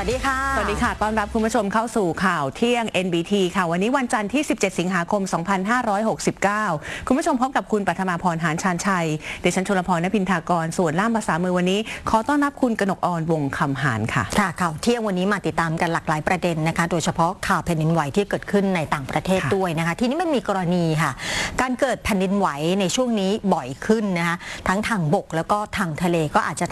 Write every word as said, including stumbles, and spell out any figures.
วัสดีค่ะสวัสดีค่ะต้อนรับคุณผู้ชมเข้าสู่ข่าวเที่ยง เอ็น บี ที ค่ะวันนี้วันจันทร์ที่สิบเจ็ดสิงหาคมสองพันห้าร้อยหกสิบเก้าคุณผู้ชมพบกับคุณปัทมาพรหานชาญชัยเดชชลพรณพินทากรส่วนล่ามภาษามือวันนี้ขอต้อนรับคุณกนกอรวงคำหานค่ะค่ะข่าวเที่ยงวันนี้มาติดตามกันหลากหลายประเด็นนะคะโดยเฉพาะข่าวแผ่นดินไหวที่เกิดขึ้นในต่างประเทศด้วยนะคะทีนี้มันมีกรณีค่ะการเกิดแผ่นดินไหวในช่วงนี้บ่อยขึ้นนะคะทั้งทางบกแล้วก็ทางทะเลก็อาจจะ